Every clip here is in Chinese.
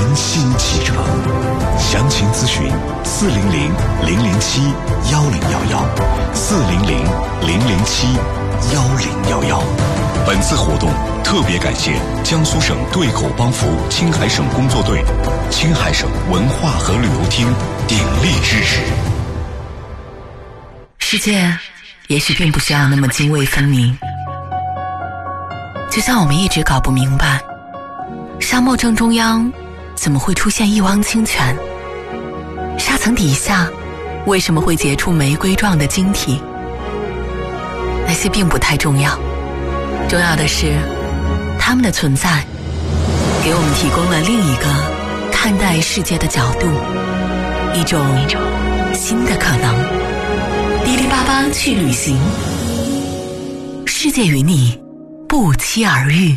新启程。详情咨询400-007-1011，400-007-1011。本次活动特别感谢江苏省对口帮扶青海省工作队、青海省文化和旅游厅鼎力支持。 世界也许并不需要那么泾渭分明，就像我们一直搞不明白，沙漠正中央怎么会出现一汪清泉？沙层底下为什么会结出玫瑰状的晶体？那些并不太重要，重要的是它们的存在给我们提供了另一个看待世界的角度，一种新的可能。迪丽巴巴去旅行，世界与你不期而遇。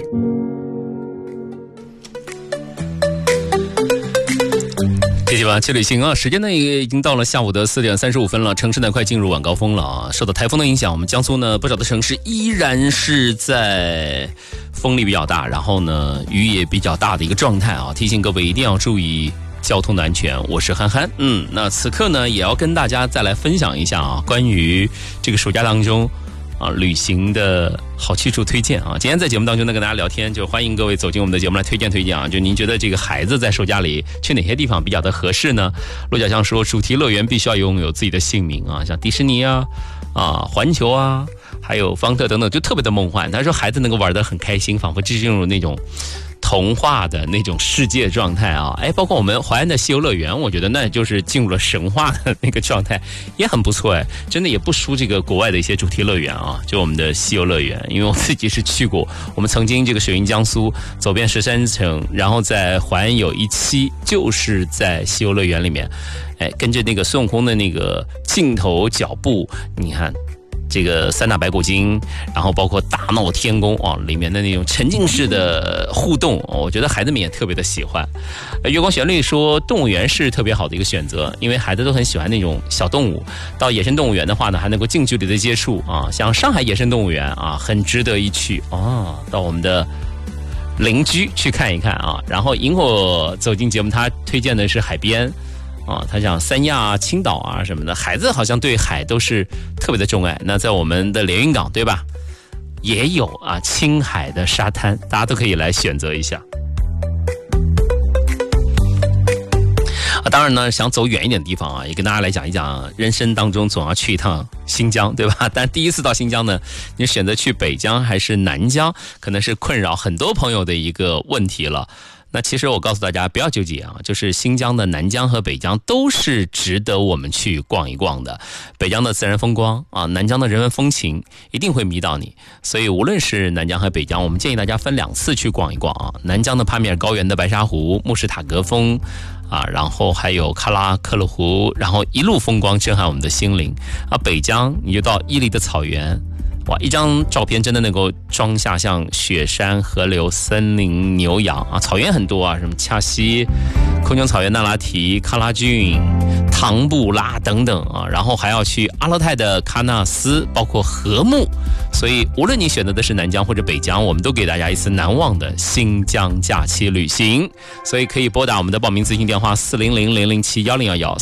谢谢吧，去旅行啊！时间呢也已经到了下午的4点35分了，城市呢快进入晚高峰了啊！受到台风的影响，我们江苏呢不少的城市依然是在风力比较大，然后呢雨也比较大的一个状态啊！提醒各位一定要注意交通的安全。我是憨憨，那此刻呢也要跟大家再来分享一下啊，关于这个暑假当中旅行的好去处推荐啊！今天在节目当中呢跟大家聊天，就欢迎各位走进我们的节目来推荐啊！就您觉得这个孩子在暑假里去哪些地方比较的合适呢？陆小香说，主题乐园必须要拥有自己的姓名啊，像迪士尼环球啊，还有方特等等，就特别的梦幻。他说孩子能够玩得很开心，仿佛进入那种童话的那种世界状态啊！包括我们淮安的西游乐园，我觉得那就是进入了神话的那个状态，也很不错真的也不输这个国外的一些主题乐园啊！就我们的西游乐园，因为我自己是去过，我们曾经这个水云江苏走遍13城，然后在淮安有一期就是在西游乐园里面，跟着那个孙悟空的那个镜头脚步，你看。这个3大白骨精，然后包括大闹天宫里面的那种沉浸式的互动，我觉得孩子们也特别的喜欢。月光旋律说，动物园是特别好的一个选择，因为孩子都很喜欢那种小动物。到野生动物园的话呢，还能够近距离的接触像上海野生动物园很值得一去到我们的邻居去看一看然后萤火走进节目，他推荐的是海边。他讲三亚青岛什么的，孩子好像对海都是特别的钟爱。那在我们的连云港，对吧，也有青海的沙滩，大家都可以来选择一下。当然呢，想走远一点的地方也跟大家来讲一讲，人生当中总要去一趟新疆，对吧？但第一次到新疆呢，你选择去北疆还是南疆，可能是困扰很多朋友的一个问题了。那其实我告诉大家不要纠结就是新疆的南疆和北疆都是值得我们去逛一逛的。北疆的自然风光南疆的人文风情一定会迷到你，所以无论是南疆和北疆，我们建议大家分2次去逛一逛南疆的帕米尔高原的白沙湖、慕士塔格峰然后还有喀拉克勒湖，然后一路风光震撼我们的心灵北疆你就到伊犁的草原。哇，一张照片真的能够装下像雪山、河流、森林、牛羊草原很多什么恰西、空军草原、那拉提、喀拉峻、唐布拉等等然后还要去阿勒泰的喀纳斯，包括禾木。所以无论你选择的是南疆或者北疆，我们都给大家一次难忘的新疆假期旅行。所以可以拨打我们的报名咨询电话400-007-1011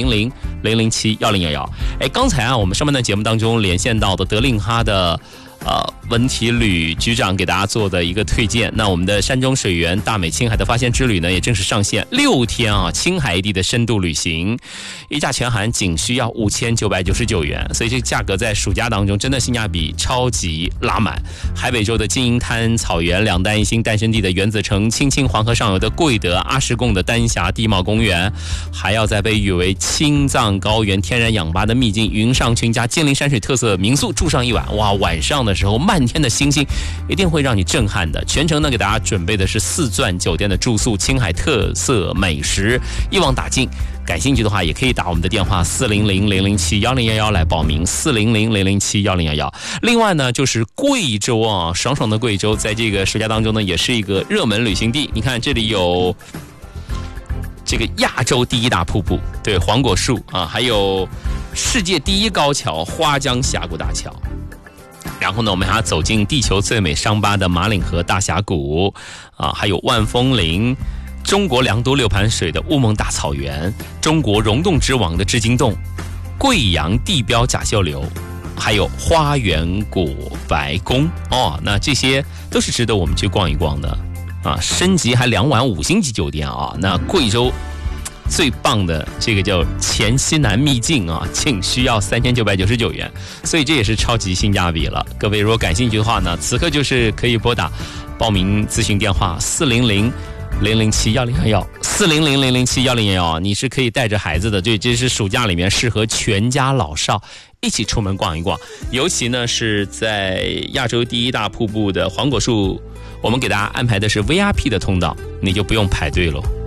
400-007-1011。刚才我们上半段节目当中连线到的德令哈的文体旅局长给大家做的一个推荐。那我们的山中水源大美青海的发现之旅呢，也正式上线6天青海一地的深度旅行，一价全含仅需要5999元，所以这个价格在暑假当中真的性价比超级拉满。海北州的金银滩草原、两弹一星诞生地的原子城、青青黄河上游的贵德、阿什贡的丹霞地貌公园，还要在被誉为青藏高原天然氧吧的秘境云上群加建林山水特色民宿住上一晚。哇，晚上的时候漫天的星星一定会让你震撼的。全程呢给大家准备的是4钻酒店的住宿、青海特色美食，一网打尽。感兴趣的话也可以打我们的电话400-007-1011来报名400-007-1011。另外呢就是贵州爽爽的贵州在这个暑假当中呢也是一个热门旅行地。你看这里有这个亚洲第一大瀑布，对，黄果树还有世界第一高桥花江峡谷大桥。然后呢我们还要走进地球最美伤疤的马岭河大峡谷还有万峰林， 中国良都6盘水的乌蒙大草原，中国溶洞之王的织金洞，贵阳地标甲秀流，还有花园果白宫哦，那这些都是值得我们去逛一逛的啊！升级还2晚5星级酒店啊！那贵州最棒的这个叫黔西南秘境啊，仅需要3999元，所以这也是超级性价比了。各位如果感兴趣的话呢，此刻就是可以拨打报名咨询电话400-007-1011，400-007-1011，你是可以带着孩子的，这是暑假里面适合全家老少一起出门逛一逛，尤其呢是在亚洲第一大瀑布的黄果树，我们给大家安排的是 VIP 的通道，你就不用排队了。